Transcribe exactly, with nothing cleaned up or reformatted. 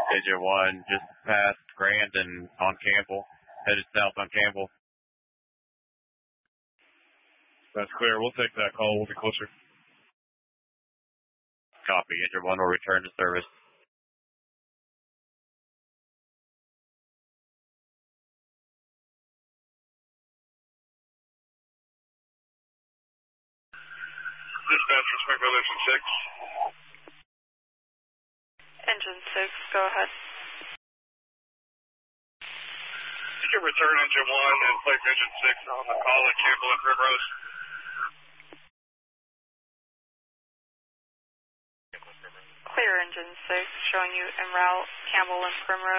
Engine one, just past Grand and on Campbell, headed south on Campbell. That's clear. We'll take that call. We'll be closer. Copy. Engine one will return to service. Dispatch, respect Relation six. Engine six, go ahead. You can return Engine one and place Engine six on the call at Campbell and Primrose. Clear Engine six, showing you en route Campbell and Primrose.